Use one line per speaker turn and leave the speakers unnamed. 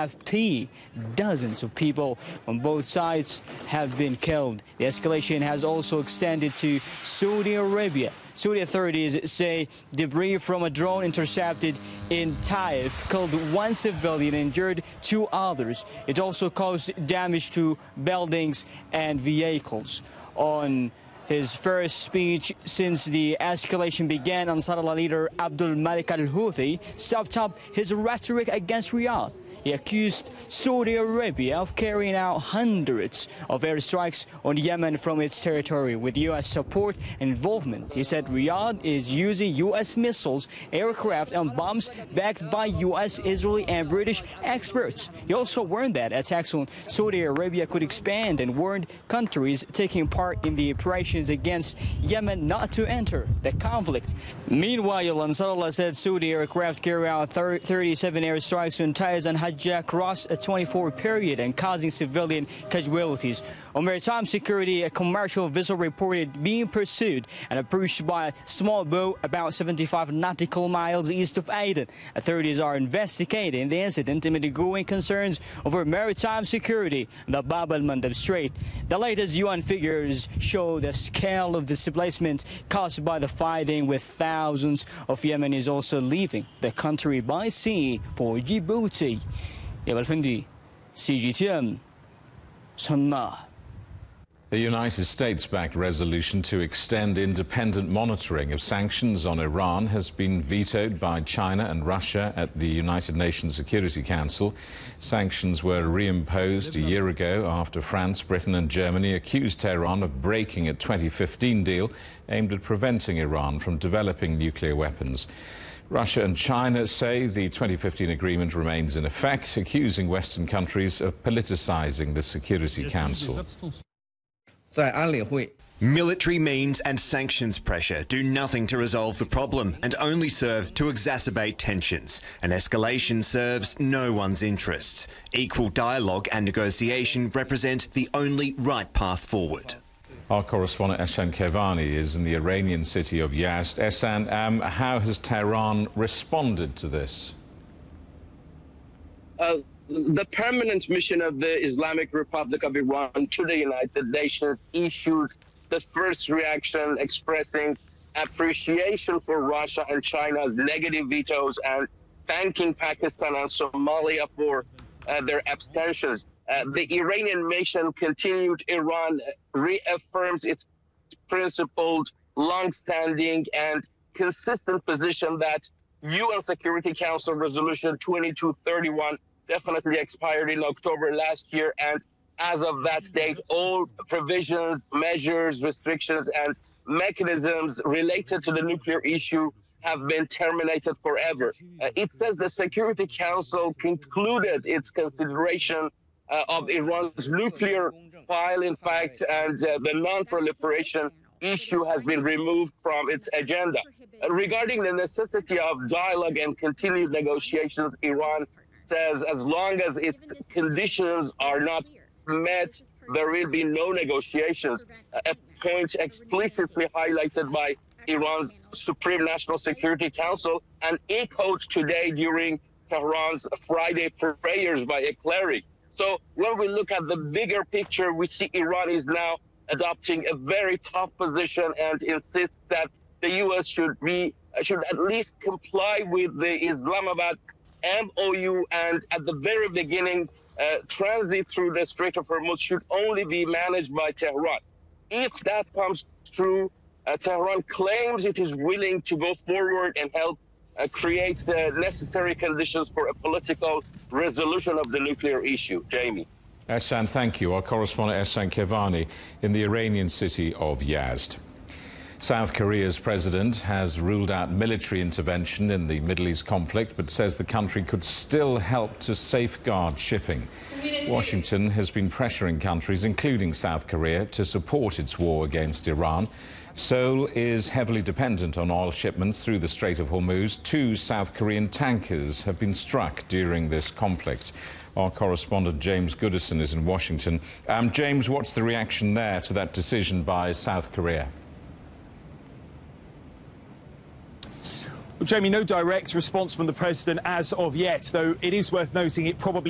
AFP. Dozens of people on both sides have been killed. The escalation has also extended to Saudi Arabia. Saudi authorities say debris from a drone intercepted in Taif killed one civilian and injured two others. It also caused damage to buildings and vehicles. On his first speech since the escalation began, Ansarullah leader Abdul Malik al-Houthi stepped up his rhetoric against Riyadh. He accused Saudi Arabia of carrying out hundreds of airstrikes on Yemen from its territory with U.S. support and involvement. He said Riyadh is using U.S. missiles, aircraft and bombs backed by U.S., Israeli and British experts. He also warned that attacks on Saudi Arabia could expand and warned countries taking part in the operations against Yemen not to enter the conflict. Meanwhile, Ansarullah said Saudi aircraft carry out 37 airstrikes on Taiz and Hajjah across a 24-hour period and causing civilian casualties. On maritime security, a commercial vessel reported being pursued and approached by a small boat about 75 nautical miles east of Aden. Authorities are investigating the incident amid growing concerns over maritime security in the Bab al-Mandab Strait. The latest UN figures show the scale of displacement caused by the fighting, with thousands of Yemenis also leaving the country by sea for Djibouti. Yabal Fendi, CGTN, Sana'a.
The United States-backed resolution to extend independent monitoring of sanctions on Iran has been vetoed by China and Russia at the United Nations Security Council. Sanctions were reimposed a year ago after France, Britain and Germany accused Tehran of breaking a 2015 deal aimed at preventing Iran from developing nuclear weapons. Russia and China say the 2015 agreement remains in effect, accusing Western countries of politicizing the Security Council.
Military means and sanctions pressure do nothing to resolve the problem and only serve to exacerbate tensions. An escalation serves no one's interests. Equal dialogue and negotiation represent the only right path forward.
Our correspondent Ehsan Kevani is in the Iranian city of Yazd. Ehsan, how has Tehran responded to this?
The permanent mission of the Islamic Republic of Iran to the United Nations issued the first reaction expressing appreciation for Russia and China's negative vetoes and thanking Pakistan and Somalia for their abstentions. The Iranian mission continued. Iran reaffirms its principled, long-standing and consistent position that UN Security Council Resolution 2231 definitely expired in October last year, and as of that date, all provisions, measures, restrictions, and mechanisms related to the nuclear issue have been terminated forever. It says the Security Council concluded its consideration of Iran's nuclear file, in fact, and the non-proliferation issue has been removed from its agenda. Regarding the necessity of dialogue and continued negotiations, Iran says as long as its conditions are not met, there will be no negotiations, a point explicitly highlighted by Iran's Supreme National Security Council and echoed today during Tehran's Friday prayers by a cleric. So when we look at the bigger picture, we see Iran is now adopting a very tough position and insists that the U.S. should at least comply with the Islamabad MOU, and at the very beginning, transit through the Strait of Hormuz should only be managed by Tehran. If that comes true, Tehran claims it is willing to go forward and help create the necessary conditions for a political resolution of the nuclear issue. Jamie.
Ehsan, thank you. Our correspondent Ehsan Kevani in the Iranian city of Yazd. South Korea's president has ruled out military intervention in the Middle East conflict, but says the country could still help to safeguard shipping. Washington has been pressuring countries, including South Korea, to support its war against Iran. Seoul is heavily dependent on oil shipments through the Strait of Hormuz. 2 South Korean tankers have been struck during this conflict. Our correspondent James Goodison is in Washington. James, what's the reaction there to that decision by South Korea?
Well, Jamie, no direct response from the president as of yet, though it is worth noting it probably